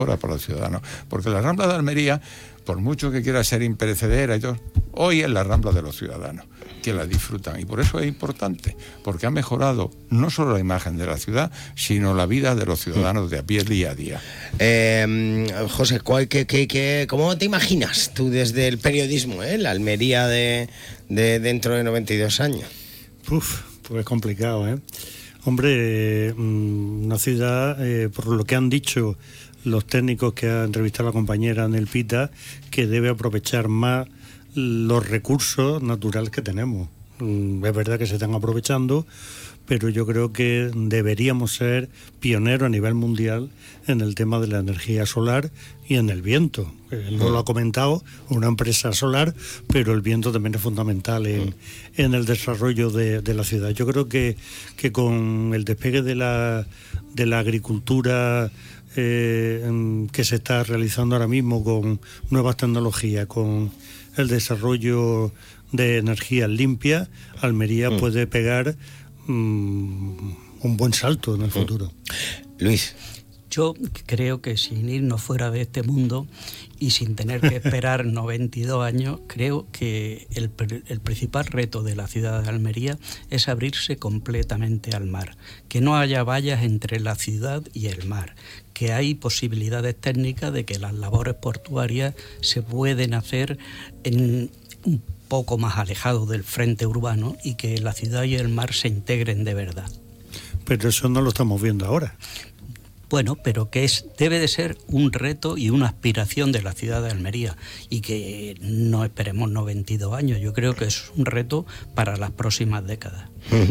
para los ciudadanos, porque la Rambla de Almería, por mucho que quiera ser imperecedera y todo, hoy es la Rambla de los ciudadanos que la disfrutan, y por eso es importante, porque ha mejorado no solo la imagen de la ciudad, sino la vida de los ciudadanos de a pie día a día. José, ¿cómo te imaginas tú desde el periodismo, la Almería de dentro de 92 años? Pues es complicado, Hombre, una ciudad, por lo que han dicho los técnicos que ha entrevistado la compañera Nelpita, que debe aprovechar más los recursos naturales que tenemos. Es verdad que se están aprovechando, pero yo creo que deberíamos ser pioneros a nivel mundial en el tema de la energía solar y en el viento. Él no lo ha comentado, una empresa solar, pero el viento también es fundamental en el desarrollo de la ciudad. Yo creo que con el despegue de la agricultura que se está realizando ahora mismo, con nuevas tecnologías, con el desarrollo de energías limpias, Almería puede pegar un buen salto en el futuro. Luis. Yo creo que sin irnos fuera de este mundo y sin tener que esperar 92 años, creo que el principal reto de la ciudad de Almería es abrirse completamente al mar, que no haya vallas entre la ciudad y el mar, que hay posibilidades técnicas de que las labores portuarias se pueden hacer en un poco más alejado del frente urbano y que la ciudad y el mar se integren de verdad. Pero eso no lo estamos viendo ahora. Bueno, pero que debe de ser un reto y una aspiración de la ciudad de Almería, y que no esperemos 92 años. Yo creo que es un reto para las próximas décadas.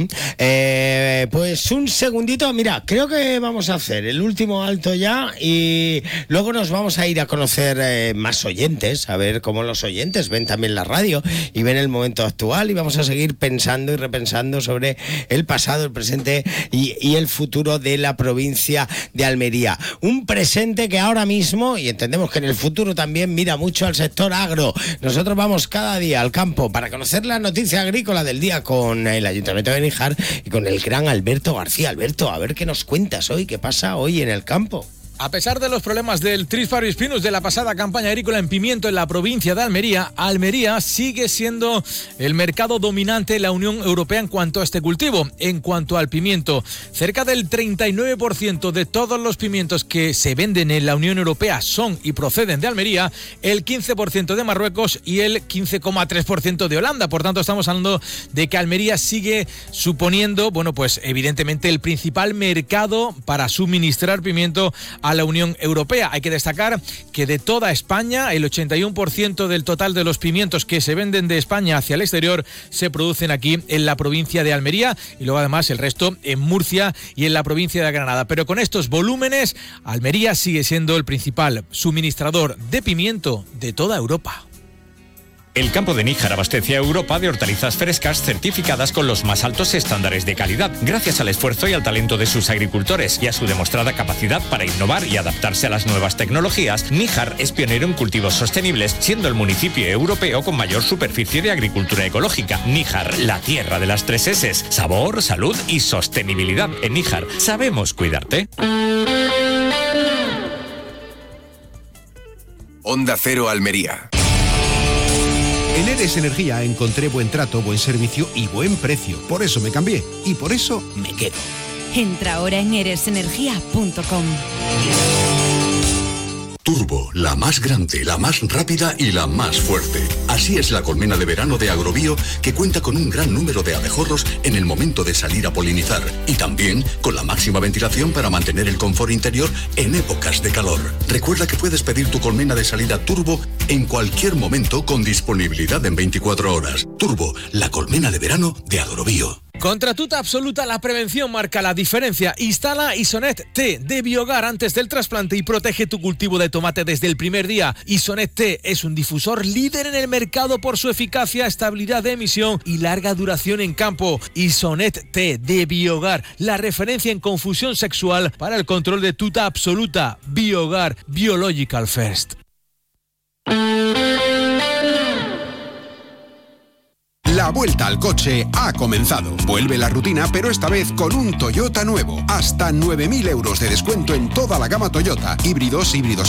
Pues un segundito, mira, creo que vamos a hacer el último alto ya y luego nos vamos a ir a conocer más oyentes, a ver cómo los oyentes ven también la radio y ven el momento actual, y vamos a seguir pensando y repensando sobre el pasado, el presente y el futuro de la provincia de Almería. Un presente que ahora mismo, y entendemos que en el futuro también, mira mucho al sector agro. Nosotros vamos cada día al campo para conocer la noticia agrícola del día con el Ayuntamiento de Níjar y con el gran Alberto García. Alberto, a ver qué nos cuentas hoy, qué pasa hoy en el campo. A pesar de los problemas del Tris Spinus de la pasada campaña agrícola en pimiento en la provincia de Almería, Almería sigue siendo el mercado dominante en la Unión Europea en cuanto a este cultivo. En cuanto al pimiento, cerca del 39% de todos los pimientos que se venden en la Unión Europea son y proceden de Almería, el 15% de Marruecos y el 15,3% de Holanda. Por tanto, estamos hablando de que Almería sigue suponiendo, bueno, pues evidentemente el principal mercado para suministrar pimiento a la Unión Europea. Hay que destacar que de toda España, el 81% del total de los pimientos que se venden de España hacia el exterior se producen aquí en la provincia de Almería, y luego además el resto en Murcia y en la provincia de Granada. Pero con estos volúmenes, Almería sigue siendo el principal suministrador de pimiento de toda Europa. El campo de Níjar abastece a Europa de hortalizas frescas certificadas con los más altos estándares de calidad, gracias al esfuerzo y al talento de sus agricultores y a su demostrada capacidad para innovar y adaptarse a las nuevas tecnologías. Níjar es pionero en cultivos sostenibles, siendo el municipio europeo con mayor superficie de agricultura ecológica. Níjar, la tierra de las 3 S: sabor, salud y sostenibilidad. En Níjar sabemos cuidarte. Onda Cero Almería. En Eres Energía encontré buen trato, buen servicio y buen precio. Por eso me cambié y por eso me quedo. Entra ahora en eresenergia.com. Turbo, la más grande, la más rápida y la más fuerte. Así es la colmena de verano de Agrobio, que cuenta con un gran número de abejorros en el momento de salir a polinizar y también con la máxima ventilación para mantener el confort interior en épocas de calor. Recuerda que puedes pedir tu colmena de salida Turbo en cualquier momento con disponibilidad en 24 horas. Turbo, la colmena de verano de Agrobio. Contra Tuta Absoluta, la prevención marca la diferencia. Instala Isonet T de Biogar antes del trasplante y protege tu cultivo de tomate desde el primer día. Isonet T es un difusor líder en el mercado por su eficacia, estabilidad de emisión y larga duración en campo. Isonet T de Biogar, la referencia en confusión sexual para el control de Tuta Absoluta. Biogar, Biological First. La vuelta al coche ha comenzado. Vuelve la rutina, pero esta vez con un Toyota nuevo. Hasta 9.000 euros de descuento en toda la gama Toyota. Híbridos